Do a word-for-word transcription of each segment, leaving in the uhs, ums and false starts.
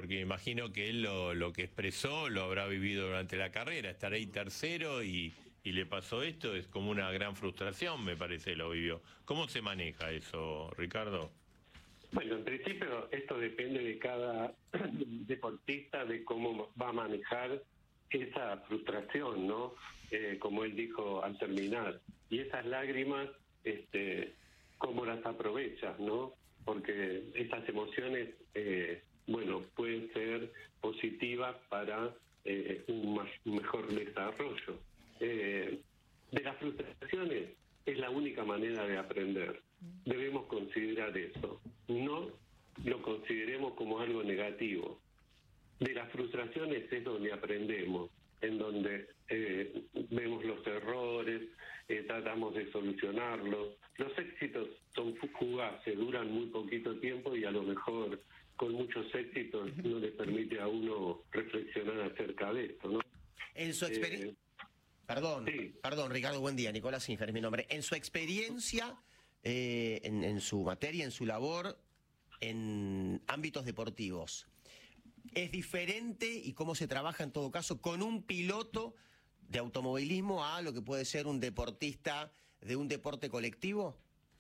porque imagino que él lo, lo que expresó lo habrá vivido durante la carrera, estar ahí tercero y, y le pasó esto, es como una gran frustración, me parece, lo vivió. ¿Cómo se maneja eso, Ricardo? Bueno, en principio esto depende de cada deportista, de cómo va a manejar esa frustración, ¿no? Eh, como él dijo al terminar. Y esas lágrimas, este, cómo las aprovechas, ¿no? Porque esas emociones, eh, bueno, pueden ser positivas para eh, un, más, un mejor desarrollo. Eh, de las frustraciones es la única manera de aprender. Debemos considerar eso. No lo consideremos como algo negativo. De las frustraciones es donde aprendemos, en donde eh, vemos los errores, eh, tratamos de solucionarlos. Los éxitos son fugaces, duran muy poquito tiempo y a lo mejor con muchos éxitos no le permite a uno reflexionar acerca de esto, ¿no? En su experiencia... Eh, perdón, sí. perdón, Ricardo, buen día. Nicolás Infer es mi nombre. En su experiencia, eh, en, en su materia, en su labor, en ámbitos deportivos, ¿es diferente y cómo se trabaja en todo caso con un piloto de automovilismo a lo que puede ser un deportista de un deporte colectivo?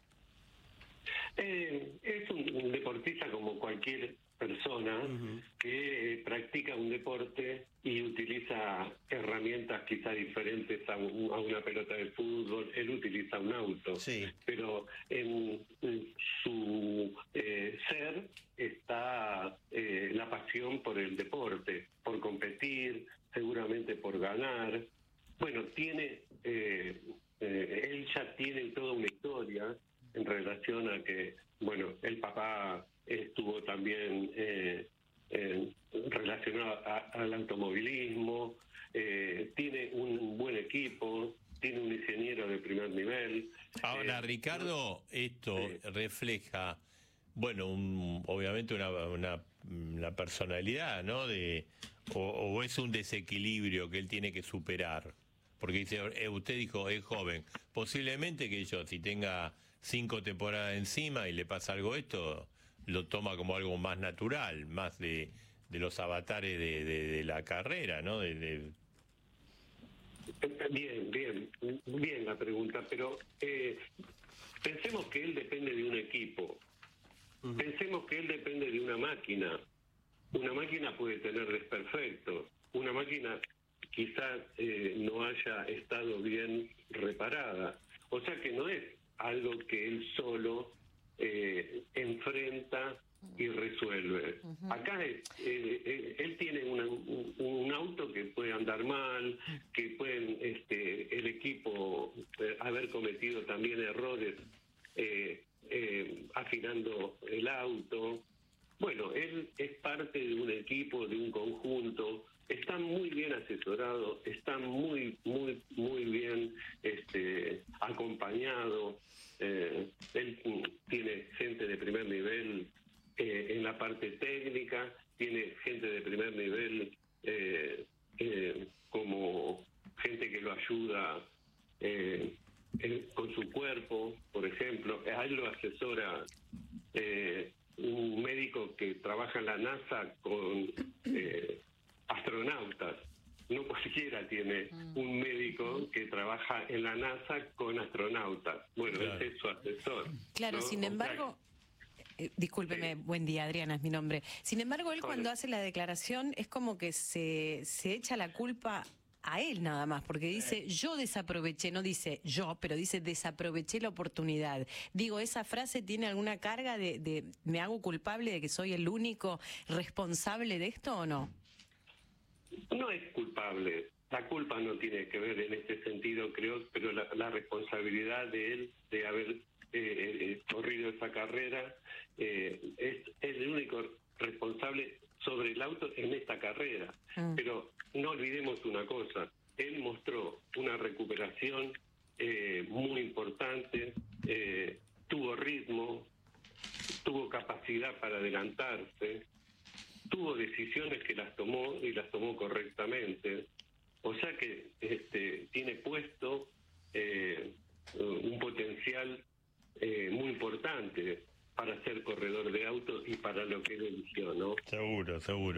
Eh, es un, un deportista como cualquier persona uh-huh. que eh, practica un deporte y utiliza herramientas quizá diferentes a, un, a una pelota de fútbol. Él utiliza un auto, sí. pero en, en su eh, ser está eh, la pasión por el deporte, por competir, seguramente por ganar. Bueno, tiene eh, eh, él ya tiene toda una historia en relación a que, bueno, el papá estuvo también eh, eh, relacionado a, al automovilismo, eh, tiene un buen equipo, tiene un ingeniero de primer nivel. Ahora, eh, Ricardo, esto eh, refleja, bueno, un, obviamente una, una, una personalidad, ¿no? De, o, o es un desequilibrio que él tiene que superar. Porque dice, eh, usted dijo, es joven. Posiblemente que yo, si tenga cinco temporadas encima y le pasa algo esto, lo toma como algo más natural, más de, de los avatares de, de, de la carrera, ¿no? De, de... Bien, bien, bien la pregunta, pero eh, pensemos que él depende de un equipo. Uh-huh. Pensemos que él depende de una máquina. Una máquina puede tener desperfectos. Una máquina quizás eh, no haya estado bien reparada. O sea que no es algo que él solo eh, enfrenta y resuelve. Uh-huh. Acá es, eh, eh, él tiene una, un, un auto que puede andar mal, que pueden este, el equipo eh, haber cometido también errores eh, eh, afinando el auto. Bueno, él es parte de un equipo, de un conjunto. Está muy bien asesorado, está muy, muy, muy bien este, acompañado. Eh, él tiene gente de primer nivel eh, en la parte técnica, tiene gente de primer nivel eh, eh, como gente que lo ayuda eh, eh, con su cuerpo, por ejemplo. A él lo asesora eh, un médico que trabaja en la NASA con eh, astronautas. No cualquiera tiene un médico que trabaja en la NASA con astronautas. Bueno, claro. Ese es su asesor. Claro, ¿no? Sin embargo... Eh, discúlpeme, sí. Buen día, Adriana es mi nombre. Sin embargo, él cuando hace la declaración es como que se, se echa la culpa a él nada más, porque dice, yo desaproveché, no dice yo, pero dice desaproveché la oportunidad. Digo, ¿esa frase tiene alguna carga de, de me hago culpable de que soy el único responsable de esto o no? No es culpable. La culpa no tiene que ver en este sentido, creo, pero la, la responsabilidad de él de haber eh, eh, corrido esa carrera eh, es, es el único responsable sobre el auto en esta carrera. Mm. Pero no olvidemos una cosa, él mostró una recuperación eh, muy importante, eh, tuvo ritmo, tuvo capacidad para adelantarse, tuvo decisiones que las tomó y las tomó correctamente. O sea que este, tiene puesto eh, un potencial eh, muy importante para ser corredor de autos y para lo que él eligió, ¿no? Seguro, seguro.